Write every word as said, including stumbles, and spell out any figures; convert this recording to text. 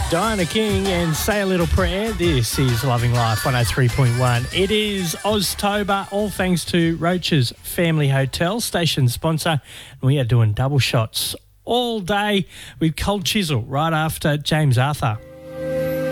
Diana King and Say a Little Prayer. This is Loving Life one oh three point one. It is Oztober, all thanks to Roach's Family Hotel, station sponsor. And we are doing double shots all day with Cold Chisel right after James Arthur.